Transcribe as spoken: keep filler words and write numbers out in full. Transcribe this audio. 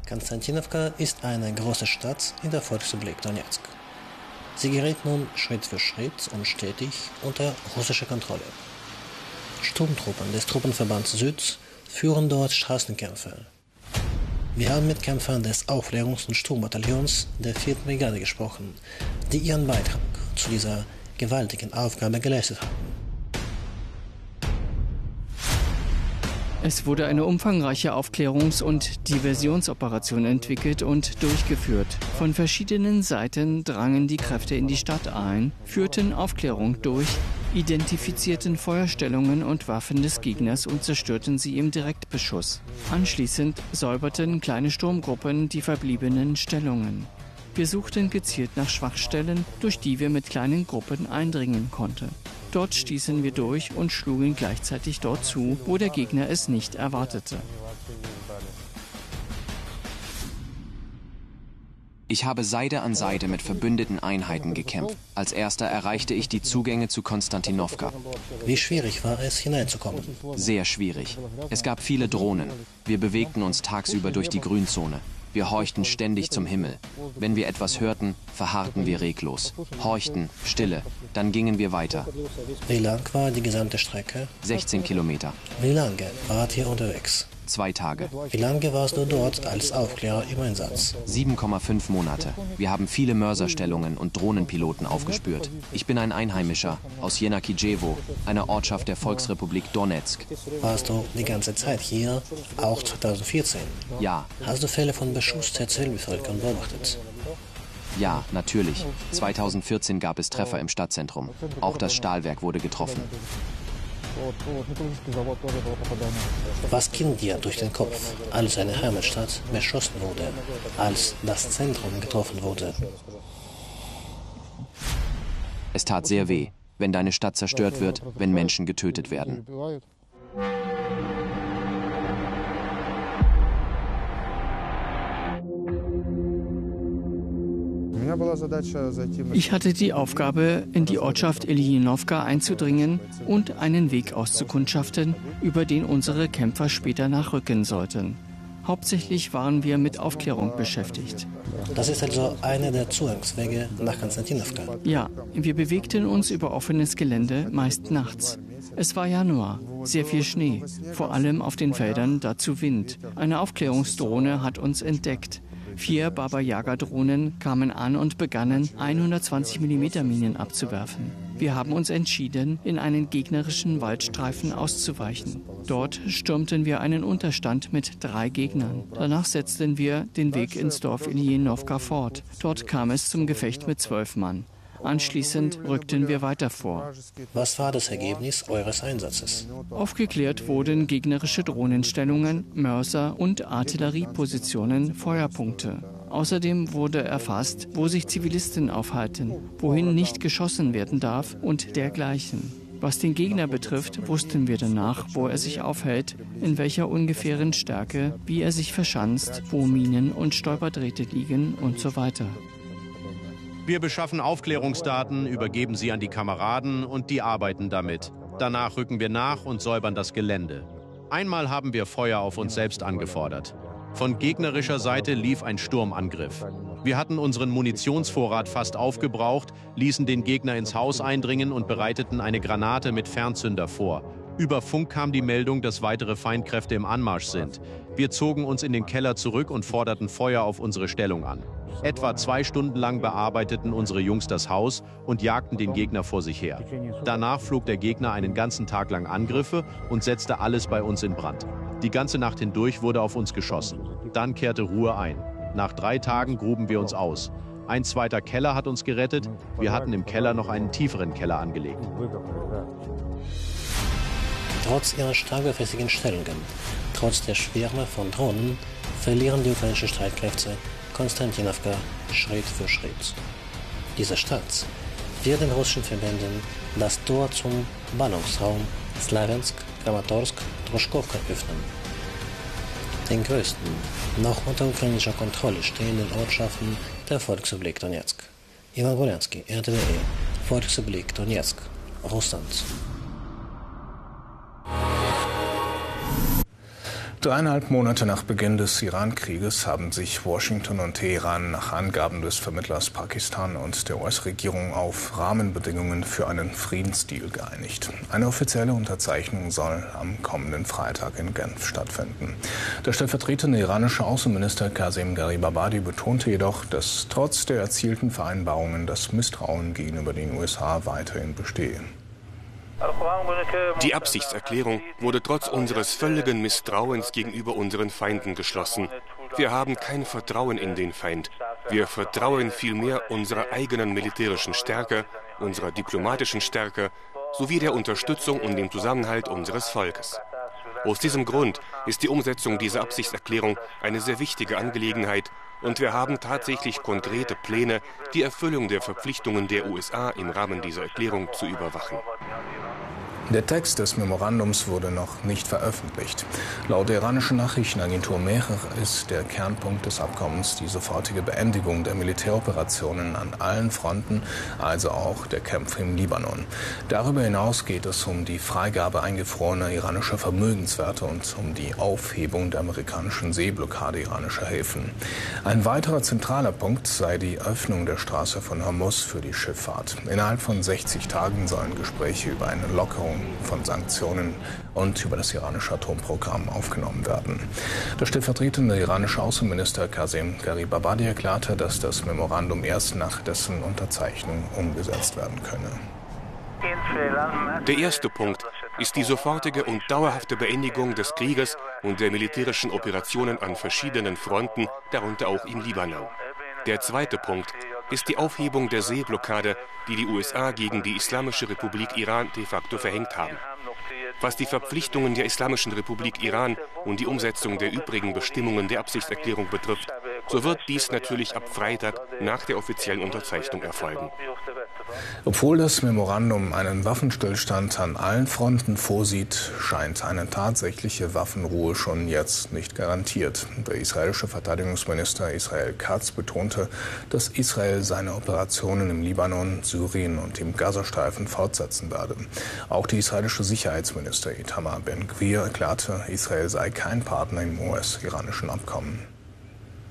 Konstantinowka ist eine große Stadt in der Volksrepublik Donezk. Sie gerät nun Schritt für Schritt und stetig unter russische Kontrolle. Sturmtruppen des Truppenverbands Süd führen dort Straßenkämpfe. Wir haben mit Kämpfern des Aufklärungs- und Sturmbataillons der vierten Brigade gesprochen, die ihren Beitrag zu dieser gewaltigen Aufgabe geleistet haben. Es wurde eine umfangreiche Aufklärungs- und Diversionsoperation entwickelt und durchgeführt. Von verschiedenen Seiten drangen die Kräfte in die Stadt ein, führten Aufklärung durch, identifizierten Feuerstellungen und Waffen des Gegners und zerstörten sie im Direktbeschuss. Anschließend säuberten kleine Sturmgruppen die verbliebenen Stellungen. Wir suchten gezielt nach Schwachstellen, durch die wir mit kleinen Gruppen eindringen konnten. Dort stießen wir durch und schlugen gleichzeitig dort zu, wo der Gegner es nicht erwartete. Ich habe Seite an Seite mit verbündeten Einheiten gekämpft. Als erster erreichte ich die Zugänge zu Konstantinowka. Wie schwierig war es, hineinzukommen? Sehr schwierig. Es gab viele Drohnen. Wir bewegten uns tagsüber durch die Grünzone. Wir horchten ständig zum Himmel. Wenn wir etwas hörten, verharrten wir reglos. Horchten, Stille, dann gingen wir weiter. Wie lang war die gesamte Strecke? sechzehn Kilometer. Wie lange wart ihr unterwegs? Zwei Tage. Wie lange warst du dort als Aufklärer im Einsatz? sieben Komma fünf Monate. Wir haben viele Mörserstellungen und Drohnenpiloten aufgespürt. Ich bin ein Einheimischer aus Jenakijewo, einer Ortschaft der Volksrepublik Donezk. Warst du die ganze Zeit hier, auch zweitausendvierzehn? Ja. Hast du Fälle von Beschuss der Zivilbevölkerung beobachtet? Ja, natürlich. zweitausendvierzehn gab es Treffer im Stadtzentrum. Auch das Stahlwerk wurde getroffen. Was ging dir durch den Kopf, als eine Heimatstadt beschossen wurde, als das Zentrum getroffen wurde? Es tat sehr weh, wenn deine Stadt zerstört wird, wenn Menschen getötet werden. Ich hatte die Aufgabe, in die Ortschaft Iljinowka einzudringen und einen Weg auszukundschaften, über den unsere Kämpfer später nachrücken sollten. Hauptsächlich waren wir mit Aufklärung beschäftigt. Das ist also einer der Zugangswege nach Konstantinowka? Ja, wir bewegten uns über offenes Gelände, meist nachts. Es war Januar, sehr viel Schnee, vor allem auf den Feldern, dazu Wind. Eine Aufklärungsdrohne hat uns entdeckt. Vier Baba-Yaga-Drohnen kamen an und begannen, hundertzwanzig Millimeter Minen abzuwerfen. Wir haben uns entschieden, in einen gegnerischen Waldstreifen auszuweichen. Dort stürmten wir einen Unterstand mit drei Gegnern. Danach setzten wir den Weg ins Dorf Iljinowka fort. Dort kam es zum Gefecht mit zwölf Mann. Anschließend rückten wir weiter vor. Was war das Ergebnis eures Einsatzes? Aufgeklärt wurden gegnerische Drohnenstellungen, Mörser und Artilleriepositionen, Feuerpunkte. Außerdem wurde erfasst, wo sich Zivilisten aufhalten, wohin nicht geschossen werden darf und dergleichen. Was den Gegner betrifft, wussten wir danach, wo er sich aufhält, in welcher ungefähren Stärke, wie er sich verschanzt, wo Minen und Stolperdrähte liegen und so weiter. Wir beschaffen Aufklärungsdaten, übergeben sie an die Kameraden und die arbeiten damit. Danach rücken wir nach und säubern das Gelände. Einmal haben wir Feuer auf uns selbst angefordert. Von gegnerischer Seite lief ein Sturmangriff. Wir hatten unseren Munitionsvorrat fast aufgebraucht, ließen den Gegner ins Haus eindringen und bereiteten eine Granate mit Fernzünder vor. Über Funk kam die Meldung, dass weitere Feindkräfte im Anmarsch sind. Wir zogen uns in den Keller zurück und forderten Feuer auf unsere Stellung an. Etwa zwei Stunden lang bearbeiteten unsere Jungs das Haus und jagten den Gegner vor sich her. Danach flog der Gegner einen ganzen Tag lang Angriffe und setzte alles bei uns in Brand. Die ganze Nacht hindurch wurde auf uns geschossen. Dann kehrte Ruhe ein. Nach drei Tagen gruben wir uns aus. Ein zweiter Keller hat uns gerettet. Wir hatten im Keller noch einen tieferen Keller angelegt. Trotz ihrer stark befestigten Stellungen, trotz der Schwärme von Drohnen, verlieren die ukrainischen Streitkräfte Konstantinowka Schritt für Schritt. Diese Stadt wird den russischen Verbänden das Tor zum Ballungsraum Slawiansk, Kramatorsk, Droschkowka öffnen. Den größten, noch unter ukrainischer Kontrolle stehenden Ortschaften der Volksrepublik Donezk. Ivan Wolanski, R T W E, Volksrepublik Donezk, Russland. Dreieinhalb Monate nach Beginn des Iran-Krieges haben sich Washington und Teheran nach Angaben des Vermittlers Pakistan und der U S-Regierung auf Rahmenbedingungen für einen Friedensdeal geeinigt. Eine offizielle Unterzeichnung soll am kommenden Freitag in Genf stattfinden. Der stellvertretende iranische Außenminister Qasem Gharibabadi betonte jedoch, dass trotz der erzielten Vereinbarungen das Misstrauen gegenüber den U S A weiterhin bestehe. Die Absichtserklärung wurde trotz unseres völligen Misstrauens gegenüber unseren Feinden geschlossen. Wir haben kein Vertrauen in den Feind. Wir vertrauen vielmehr unserer eigenen militärischen Stärke, unserer diplomatischen Stärke sowie der Unterstützung und dem Zusammenhalt unseres Volkes. Aus diesem Grund ist die Umsetzung dieser Absichtserklärung eine sehr wichtige Angelegenheit und wir haben tatsächlich konkrete Pläne, die Erfüllung der Verpflichtungen der U S A im Rahmen dieser Erklärung zu überwachen. Der Text des Memorandums wurde noch nicht veröffentlicht. Laut der iranischen Nachrichtenagentur Mehr ist der Kernpunkt des Abkommens die sofortige Beendigung der Militäroperationen an allen Fronten, also auch der Kämpfe im Libanon. Darüber hinaus geht es um die Freigabe eingefrorener iranischer Vermögenswerte und um die Aufhebung der amerikanischen Seeblockade iranischer Häfen. Ein weiterer zentraler Punkt sei die Öffnung der Straße von Hormuz für die Schifffahrt. Innerhalb von sechzig Tagen sollen Gespräche über eine Lockerung von Sanktionen und über das iranische Atomprogramm aufgenommen werden. Der stellvertretende iranische Außenminister Qasem Gharibabadi erklärte, dass das Memorandum erst nach dessen Unterzeichnung umgesetzt werden könne. Der erste Punkt ist die sofortige und dauerhafte Beendigung des Krieges und der militärischen Operationen an verschiedenen Fronten, darunter auch im Libanon. Der zweite Punkt ist die Aufhebung der Seeblockade, die die U S A gegen die Islamische Republik Iran de facto verhängt haben. Was die Verpflichtungen der Islamischen Republik Iran und die Umsetzung der übrigen Bestimmungen der Absichtserklärung betrifft, so wird dies natürlich ab Freitag nach der offiziellen Unterzeichnung erfolgen. Obwohl das Memorandum einen Waffenstillstand an allen Fronten vorsieht, scheint eine tatsächliche Waffenruhe schon jetzt nicht garantiert. Der israelische Verteidigungsminister Israel Katz betonte, dass Israel seine Operationen im Libanon, Syrien und im Gazastreifen fortsetzen werde. Auch der israelische Sicherheitsminister Itamar Ben-Gvir erklärte, Israel sei kein Partner im U S-iranischen Abkommen.